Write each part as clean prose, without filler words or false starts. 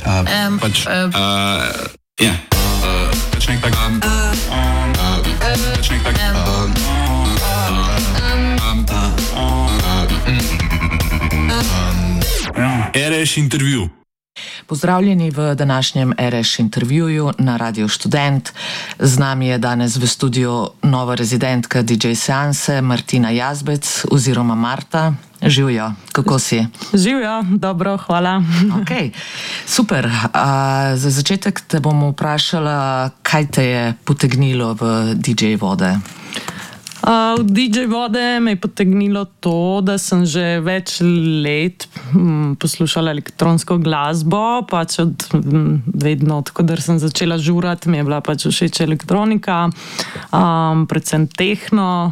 RS intervju. Pozdravljeni v današnjem RS intervjuju na Radio Študent. Z nami je danes v studiu nova rezidentka DJ Seanse, Martina Jazbec oziroma Marta. Živjo, kako si? Živjo, dobro, hvala. Ok, super. Za začetek te bom vprašala, kaj te je potegnilo v DJ vode? V DJ vode me je potegnilo to, da sem že več let poslušala elektronsko glasbo, pač vedno, odkudar sem začela žurati, mi je bila pač všeč elektronika, predvsem tehno.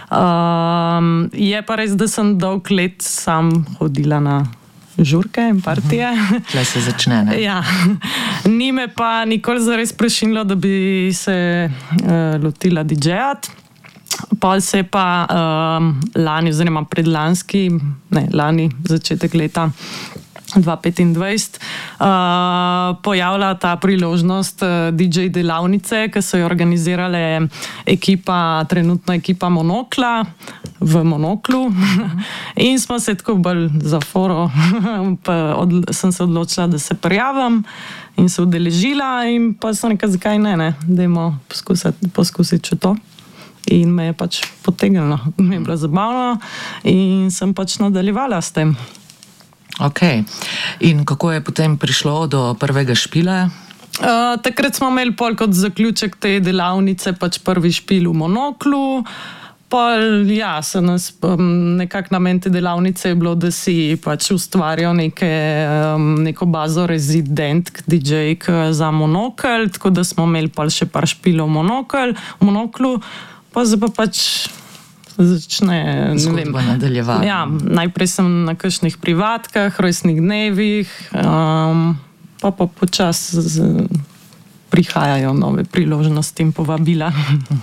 Je pa res, da sem dolg let sam hodila na žurke in partije. Tle se začne, ne? Ja. Ni me pa nikoli zares prešinilo, da bi se lotila DJ-at. Pol se je pa lani, oziroma lani, začetek leta 2025, pojavila ta priložnost DJ delavnice, ki so jo organizirale trenutna ekipa Monokla v Monoklu. In smo se tako bolj za foro, sem se odločila, da se prijavim in se udeležila in pa sem rekla, zakaj ne, dajmo poskusiti še to. In me je pač potegnilo, mi je bilo zabavno in sem pač nadaljevala s tem. Ok. In kako je potem prišlo do prvega špila? Takrat smo imeli pol kot zaključek te delavnice pač prvi špil v Monoklu. Pol, ja, nekako namen te delavnice je bilo, da si pač ustvarjal neko bazo rezidentk, DJ-k za Monokl, tako da smo imeli pol še par špilov v Monoklu. Pa zdaj pa pač začne, ne vem. Zgodba nadaljevati. Ja, najprej sem na kakšnih privatkah, rojstnih dnevih, pa počas prihajajo nove priložnosti in povabila.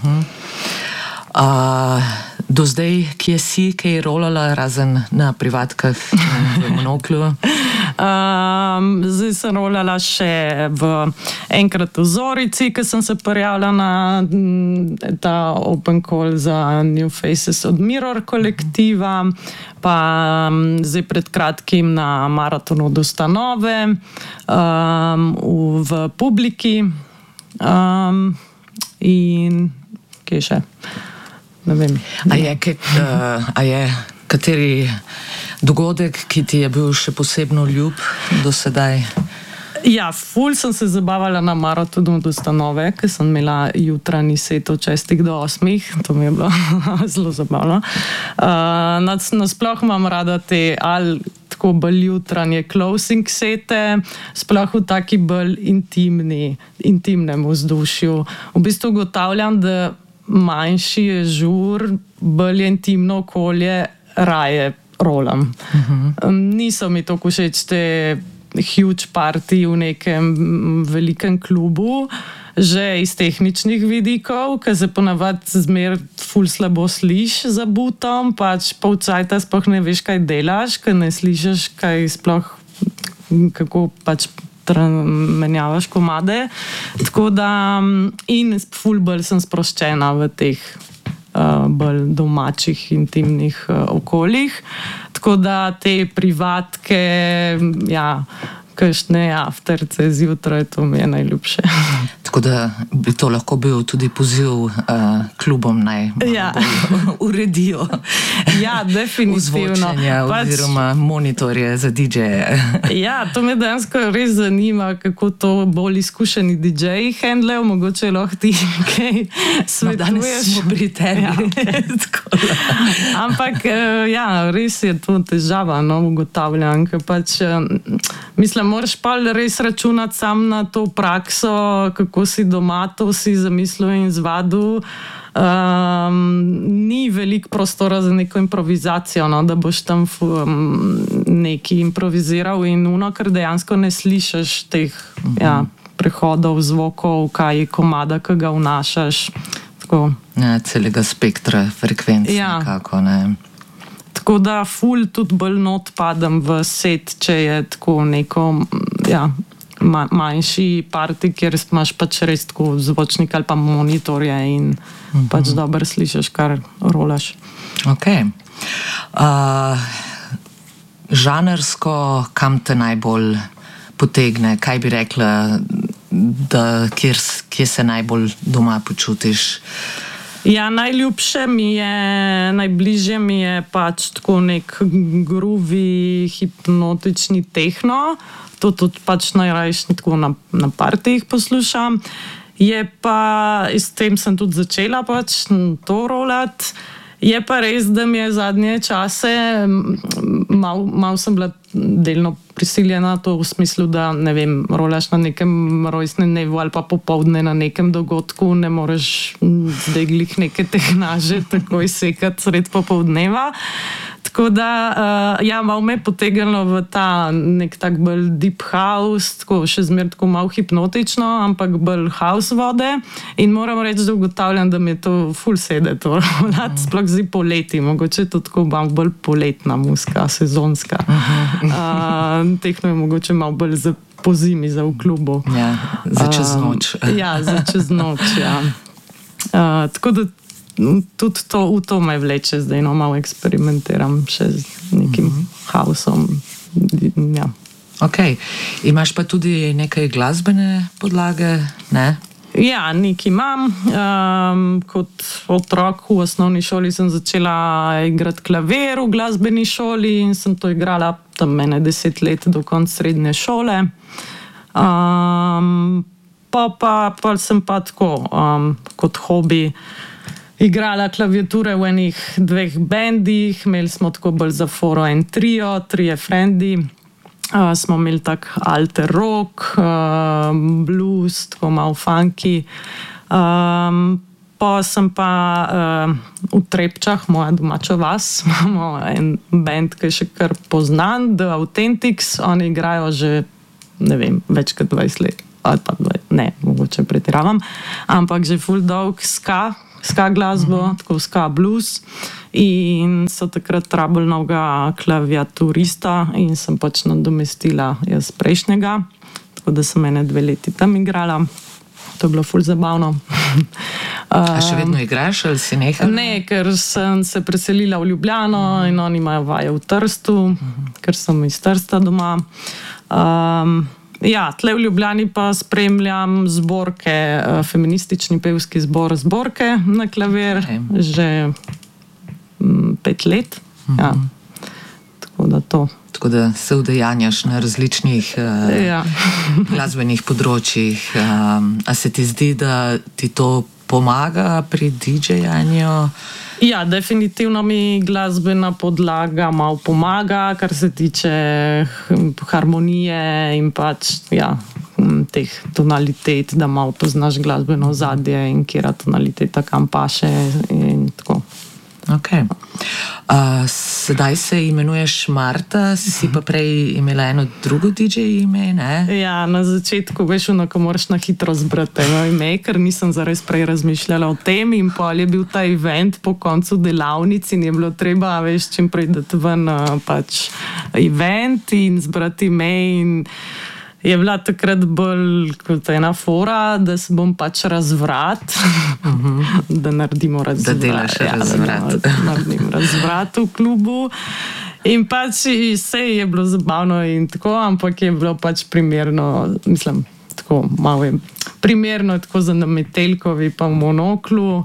Do zdaj, kje si, kaj rolala, razen na privatkah v Monoklu? Zdaj sem rolala še enkrat v Zorici, ker sem se prijavila na ta open call za New Faces od Mirror kolektiva, pa zdaj pred kratkim na maratonu od Ustanove, v Publiki in kje še? Ne vem. A je kateri dogodek, ki ti je bil še posebno ljub do sedaj? Ja, ful sem se zabavala na maratonu od Ustanove, ker sem imela jutranji set od 6 do 8. To mi je bilo zelo zabavno. Nasploh imam rada te tako bolj jutranje closing sete, sploh v taki bolj intimnem vzdušju. V bistvu ugotavljam, da manjši je žur, bolj intimno okolje, raje rolam. Niso mi toliko všeč te huge party v nekem velikem klubu, že iz tehničnih vidikov, ker se ponavadi zmer ful slabo sliš za butom, pač pol cajta sploh ne veš, kaj delaš, ker ne slišiš, kaj sploh, kako pač menjavaš komade. Tako da in ful bolj sem sproščena v teh bolj domačih, intimnih okoljih. Tako da te privatke, ja, kakšne afterce zjutraj, to mi je najljubše. Tako da bi to lahko bil tudi poziv klubom naj uredijo. Ja, definitivno. Ozvočenja oziroma monitorje za DJ-je. Ja, to me dejansko res zanima, kako to bolj izkušeni DJ-ji handlejo, mogoče lahko ti kaj svetuješ. Danes smo pri tebi. Ja, okay. Ampak, ja, res je to težava, ugotavljam, ker pač, mislim, moraš pa res računati sam na to prakso, kako si doma to si zamislil in izvadil. Ni veliko prostora za neko improvizacijo, da boš tam nekaj improviziral in ker dejansko ne slišiš teh prehodov, zvokov, kaj je komada, ki ga vnašaš. Tako. Ja, celega spektra frekvenc nekako, ne. Tako da ful tudi bolj not padem v set, če je tako neko manjši parti, kjer imaš pač res tako zvočnik ali pa monitorje in pač dobro slišiš, kar rolaš. Ok. Žanrsko, kam te najbolj potegne? Kaj bi rekla, kje se najbolj doma počutiš? Ja, najljubše mi je, najbližje mi je pač tako nek groovy, hipnotični tehno. To tudi pač najrajši tako na partijih poslušam. Je pa, s tem sem tudi začela pač to rolati. Je pa res, da mi je zadnje čase, malo sem bila delno prisiljena to v smislu, da ne vem, rolaš na nekem rojstnem dnevu ali pa popoldne na nekem dogodku, ne moreš zdaj glih neke tehnaže takoj sekati sred popoldneva. Tako da, ja, malo me je potegnilo v ta nek tak bolj deep house, tako še zmer tako malo hipnotično, ampak bolj house vode. In moram reči, da ugotavljam, da mi je to ful sede to rolati, sploh zdaj poleti, mogoče to tako malo bolj poletna muska, sezonska. Tehno je mogoče malo bolj po zimi za v klubu. Ja, za čez noč. Ja, za čez noč, ja. Tako da tudi v to me vleče zdaj, no, malo eksperimentiram še z nekim houseom. Ja. Ok. Imaš pa tudi nekaj glasbene podlage, ne? Ja, nekaj imam. Kot otrok v osnovni šoli sem začela igrati klavir v glasbeni šoli in sem to igrala tam 10 let do konca srednje šole. Pa sem pa tako kot hobi igrala klaviature v enih 2 bendih, imeli smo tako bolj za foro en trio, 3 frendi. Smo imeli tak alter rock, blues, tako malo funky. Pa sem pa v Trepčah, moja domača vas, imamo en band, ki je še kar poznan, The Authentics. Oni igrajo že, ne vem, več kot 20 let. Ali pa ne, mogoče pretiravam. Ampak že ful dolg ska glasbo, tako ska blues. In so takrat rabili novega klaviaturista in sem pač nadomestila jaz prejšnjega. Tako da sem 2 leti tam igrala. To je bilo ful zabavno. A še vedno igraš ali si nehala? Ne, ker sem se preselila v Ljubljano in oni imajo vaje v Trstu, ker sem iz Trsta doma. Ja, tle v Ljubljani pa spremljam zborke, feministični pevski zbor Zborke na klavir, že 5 let. Ja. Tako da to. Tako da se udejanjaš na različnih glasbenih področjih. A se ti zdi, da ti to pomaga pri DJ-janju? Ja, definitivno mi glasbena podlaga malo pomaga, kar se tiče harmonije in pač teh tonalitet, da malo poznaš glasbeno ozadje in kjera tonaliteta kam paše in tako. Ok. Sedaj se imenuješ Marta, si pa prej imela eno drugo DJ ime, ne? Ja, na začetku veš, ko moraš na hitro zbrati eno ime, ker nisem zares prej razmišljala o tem in pol je bil ta event po koncu delavnic in je bilo treba, veš, čim prej dati ven pač event in zbrati ime in je bila takrat bolj kot ena fora, da se bom pač razvrat, da naredimo razvrat. Da delaš razvrat. Da naredim razvrat v klubu. In pač vse je bilo zabavno in tako, ampak je bilo pač primerno, mislim, tako malo je primerno tako za nametelkovi pa v monoklu.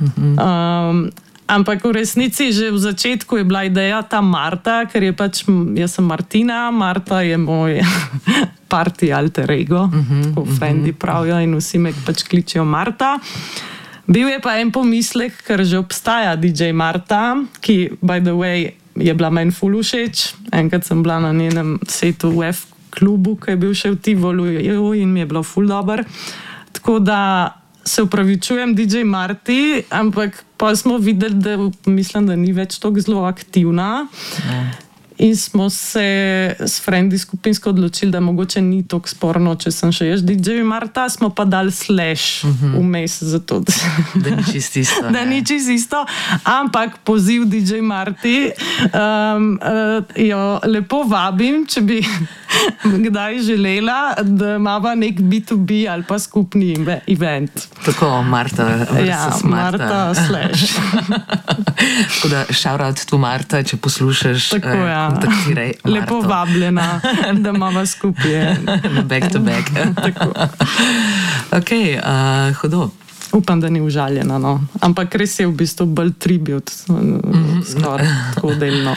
Ampak v resnici že v začetku je bila ideja ta Marta, ker je pač, jaz sem Martina, Marta je moj party alter ego, tako frendi pravijo in vsi me pač kličijo Marta. Bil je pa en pomislek, ker že obstaja DJ Marta, ki, by the way, je bila meni ful všeč. Enkrat sem bila na njenem setu v F klubu, ki je bil še v Tivolu in mi je bilo ful dober. Tako da se upravičujem DJ Marti, ampak pa smo videli, da mislim, da ni več toliko zelo aktivna. In smo se s frendi skupinsko odločili, da mogoče ni toliko sporno, če sem še jaz DJ Marta, smo pa dali slash vmes za to, da ni čisto isto. Da ni čisto isto, ampak poziv DJ Marti, jo lepo vabim, če bi kdaj želela, da imava nek B2B ali pa skupni event. Tako, Marta versus Ja, Marta. Slash. Tako da, shout out to Marta, če poslušaš, Tako, ja. kontaktiraj Marto. Lepo vabljena, da imava skupaj. Back to back. Tako. Ok, hudo. Upam, da ni užaljena, no. Ampak res je v bistvu bolj tribut, skoraj tako delno.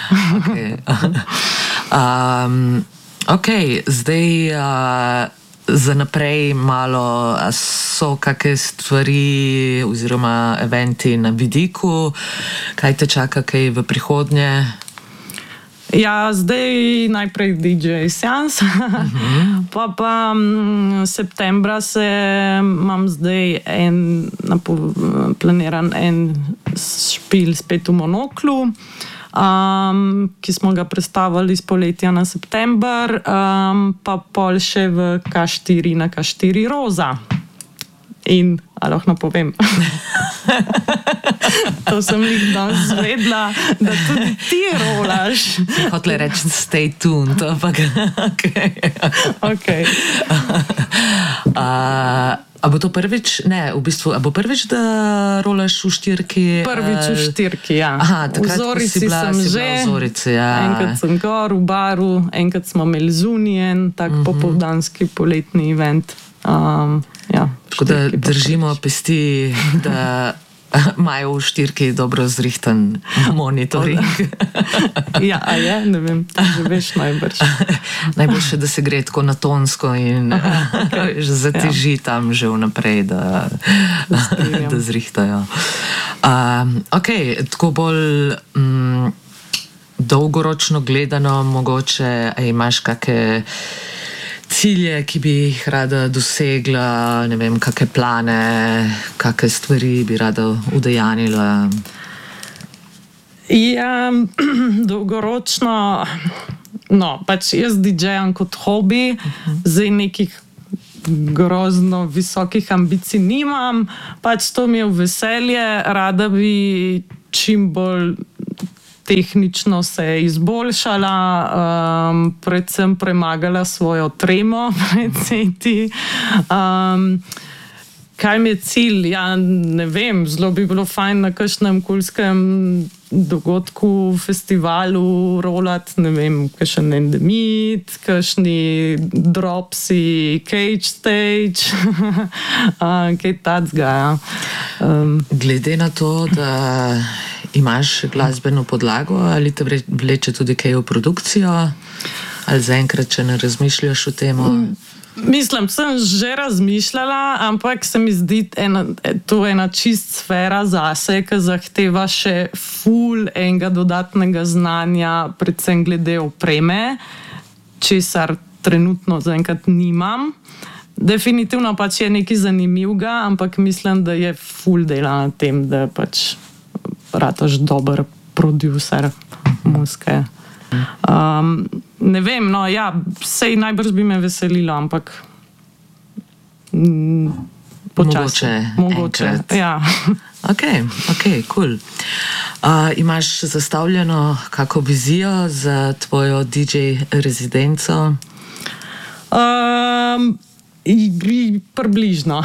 Ok, zdaj za naprej malo so kakšne stvari oziroma eventi na vidiku, kaj te čaka kaj v prihodnje? Ja, zdaj najprej DJ Seans, pa septembra imam zdaj planiran en špil spet v Monoklu, ki smo ga predstavili iz poletja na september, pa pol še v K4 na K4 Roza. In, ali lahko napovem, to sem jih danes zvedla, da tudi ti rolaš. Hotela reči, stay tuned, ampak Ok. A bo to prvič? Ne, v bistvu, a bo prvič, da rolaš v štirki? Prvič v štirki, ja. Aha, takrat, v Zorici sem že. V Zorici, ja. Enkrat sem gor v baru, enkrat smo imeli zunaj tak popoldanski poletni event. Ja, tako da držimo pesti, da imajo v štirki dobro zrihtan monitoring. Ja, a je? Ne vem, to že veš najbrž. Najboljše, da se gre tako na tonsko in že zateži tam že vnaprej, da zrihtajo. Ok, tako bolj dolgoročno gledano, mogoče imaš kakšne cilje, ki bi jih rada dosegla, ne vem, kakšne plane, kakšne stvari bi rada udejanila? Ja, dolgoročno, no, pač jaz DJ-am kot hobi, zdaj nekih grozno visokih ambicij nimam, pač to mi je v veselje, rada bi čim bolj tehnično se izboljšala, predvsem premagala svojo tremo pred seti. Kaj mi je cilj? Ja, ne vem, zelo bi bilo fajn na kakšnem kulskem dogodku, festivalu rolati, ne vem, kakšen Endemit, kakšni dropsi, cage stage, kaj tacga, ja. Glede na to, da imaš glasbeno podlago, ali te vleče tudi kaj v produkcijo, ali zaenkrat, če ne razmišljaš o tem? Mislim, sem že razmišljala, ampak se mi zdi to ena čist sfera zase, ki zahteva še ful enega dodatnega znanja, predvsem glede opreme, česar trenutno zaenkrat nimam. Definitivno pač je nekaj zanimivega, ampak mislim, da je ful dela na tem, da pač rataš dober producer muzike. Ne vem, no ja, sej najbrž bi me veselilo, ampak počasi. Mogoče. Ja. Ok, cool. Imaš zastavljeno kako vizijo za tvojo DJ rezidenco? Približno.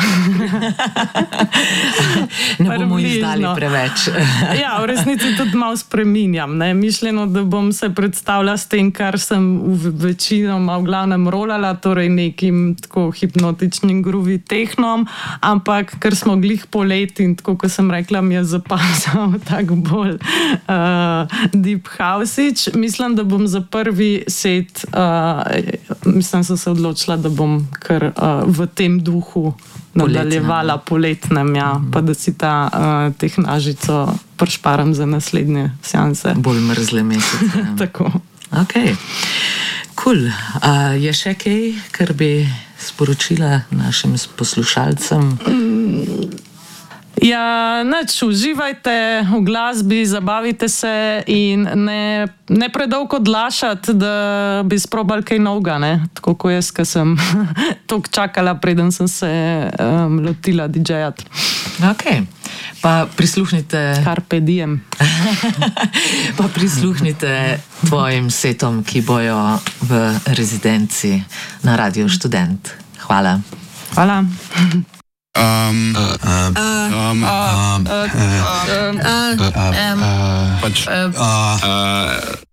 Ne bomo izdali preveč. Ja, v resnici tudi malo spreminjam. Mišljeno, da bom se predstavila s tem, kar sem večinoma v glavnem rolala, torej nekim tako hipnotičnim groovy tehnom, ampak ker smo glih polet in tako, ko sem rekla, mi je zapasal tako bolj deep house-ič. Mislim, da bom za prvi set, sem se odločila, da bom kar v tem duhu nadaljevala poletnem, ja, pa da si ta tehnažico pršparam za naslednje seanse. Bolj mrzle mesece. Tako. Ok, cool. Je še kaj, kar bi sporočila našim poslušalcem? Ja, uživajte v glasbi, zabavite se in ne predolgo odlašati, da bi sprobali kaj novega, tako kot jaz, ki sem toliko čakala, preden sem se lotila DJ-jati. Ok, Pa prisluhnite. Carpe diem. Pa prisluhnite tvojim setom, ki bojo v rezidenci na Radio Študent. Hvala. Hvala. Pač